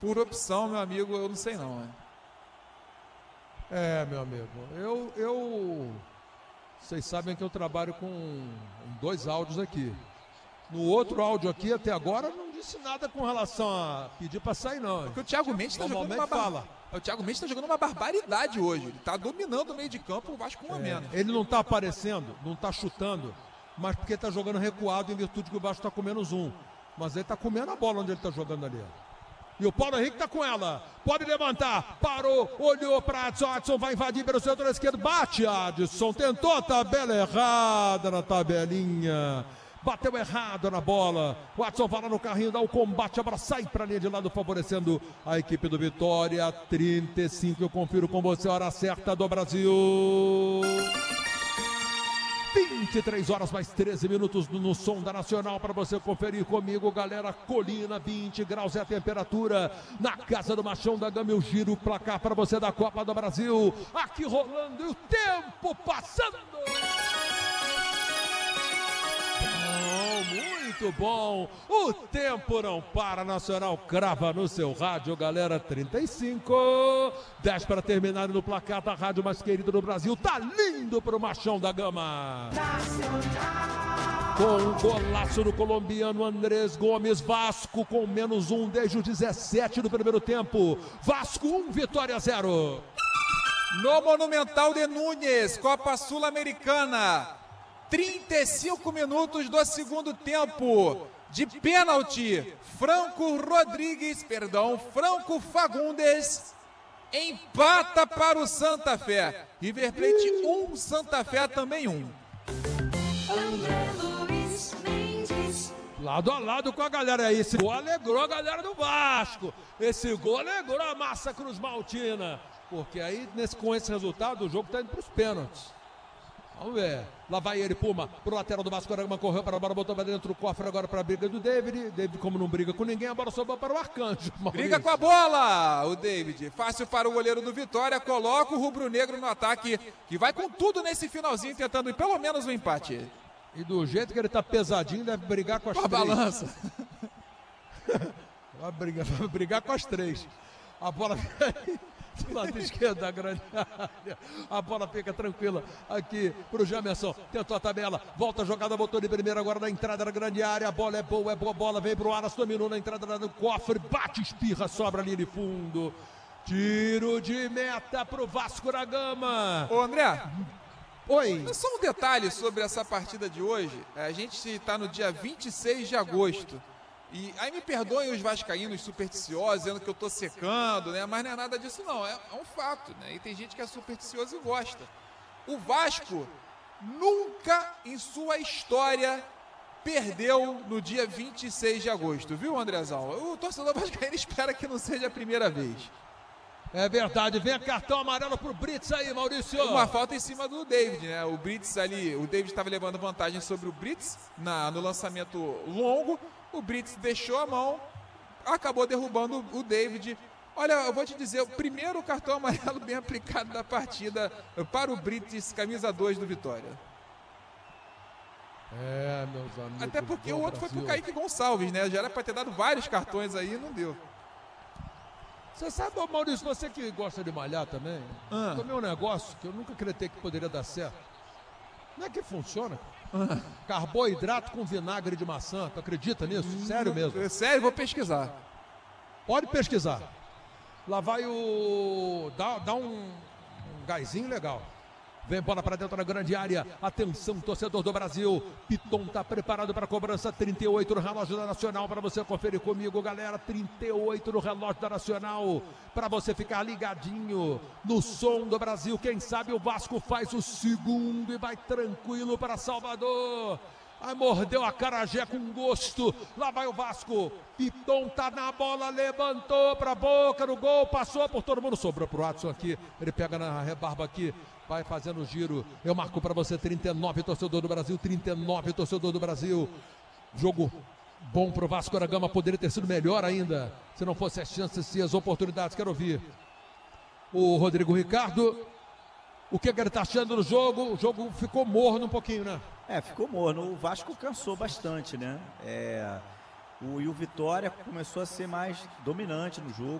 Por opção, meu amigo, eu não sei não, né? Meu amigo, vocês sabem que eu trabalho com 2 áudios aqui. No outro áudio aqui, até agora, não disse nada com relação a pedir pra sair, não. Porque o Thiago Mendes tá jogando O Thiago Mendes tá jogando uma barbaridade hoje. Ele tá dominando o meio de campo, o Vasco com a menos. Ele não tá aparecendo, não tá chutando, mas porque tá jogando recuado em virtude que o Vasco tá com -1. Mas ele tá comendo a bola onde ele tá jogando ali. E o Paulo Henrique tá com ela. Pode levantar. Parou. Olhou para Adson. Adson vai invadir pelo centro esquerdo. Bate Adson. Tentou a tabela errada na tabelinha. Bateu errado na bola. O Adson vai lá no carrinho, dá o combate. A bola sai para a linha de lado, favorecendo a equipe do Vitória. 35. Eu confiro com você. Hora certa do Brasil. 23 horas mais 13 minutos no som da Nacional para você conferir comigo, galera. Colina, 20 graus é a temperatura na casa do Machão da Gama. Eu giro o placar para você da Copa do Brasil. Aqui rolando e o tempo passando. Muito bom. O tempo não para. Nacional crava no seu rádio, galera. 35. 10 para terminar no placar da rádio mais querida do Brasil. Tá lindo pro Machão da Gama. Com um golaço do colombiano Andrés Gomes. Vasco com -1 desde o 17 do primeiro tempo. Vasco 1, Vitória 0. No Monumental de Núñez, Copa Sul-Americana. 35 minutos do segundo tempo, de pênalti, Franco Fagundes empata para o Santa Fé. River Plate 1, Santa Fé também 1. Lado a lado com a galera aí. Esse gol alegrou a galera do Vasco. Esse gol alegrou a massa Cruz Maltina. Porque aí, com esse resultado, o jogo está indo para os pênaltis. Vamos ver. Lá vai ele, Puma, pro lateral do Vasco. Aragama correu para a bola, botou para dentro do cofre agora para a briga do David. David, como não briga com ninguém, a bola sobrou para o Arcanjo. Maurício. Briga com a bola, o David. Fácil para o goleiro do Vitória. Coloca o rubro-negro no ataque, que vai com tudo nesse finalzinho, tentando pelo menos um empate. E do jeito que ele tá pesadinho, deve brigar com as três. Balança. Vai brigar com as 3. A bola do lado esquerdo da grande área. A bola fica tranquila aqui pro Jamerson. Tentou a tabela, volta a jogada, botou de primeira agora na entrada da grande área. A bola é boa, bola vem pro Aras, dominou na entrada do cofre, bate, espirra, sobra ali de fundo. Tiro de meta pro Vasco da Gama. Ô André. Oi. Só um detalhe sobre essa partida de hoje. A gente está no dia 26 de agosto. E aí me perdoem os vascaínos supersticiosos, dizendo que eu tô secando, né? Mas não é nada disso não, é um fato, né? E tem gente que é supersticioso e gosta. O Vasco nunca em sua história perdeu no dia 26 de agosto, viu, Andrezão? O torcedor vascaíno espera que não seja a primeira vez. É verdade, vem cartão amarelo pro Brits aí, Maurício. Uma falta em cima do David, né? O Brits ali, o David estava levando vantagem sobre o Brits no lançamento longo. O Brits deixou a mão, acabou derrubando o David. Olha, eu vou te dizer, o primeiro cartão amarelo bem aplicado da partida para o Brits, camisa 2 do Vitória. Meus amigos. Até porque o outro foi pro Kaique Gonçalves, né? Já era para ter dado vários cartões aí, não deu. Você sabe, Maurício, você que gosta de malhar também, tomei um negócio que eu nunca acreditei que poderia dar certo. Não é que funciona? Carboidrato com vinagre de maçã, tu acredita nisso? Sério mesmo? Sério, vou pesquisar. Pode pesquisar. Lá vai dá um gásinho legal. Vem bola para dentro da grande área. Atenção, torcedor do Brasil. Piton tá preparado para a cobrança. 38 no relógio da Nacional para você conferir comigo, galera. 38 no relógio da Nacional para você ficar ligadinho no som do Brasil. Quem sabe o Vasco faz o segundo e vai tranquilo para Salvador. Aí mordeu a acarajé com gosto. Lá vai o Vasco. Piton tá na bola, levantou pra boca no gol, passou por todo mundo, sobrou pro Adson aqui. Ele pega na rebarba aqui, vai fazendo o giro. Eu marco pra você 39, torcedor do Brasil. 39, torcedor do Brasil. Jogo bom pro Vasco da Gama, poderia ter sido melhor ainda, se não fosse as chances e as oportunidades. Quero ouvir o Rodrigo Ricardo. O que ele tá achando do jogo? O jogo ficou morno um pouquinho, né? Ficou morno. O Vasco cansou bastante, né? E o Vitória começou a ser mais dominante no jogo,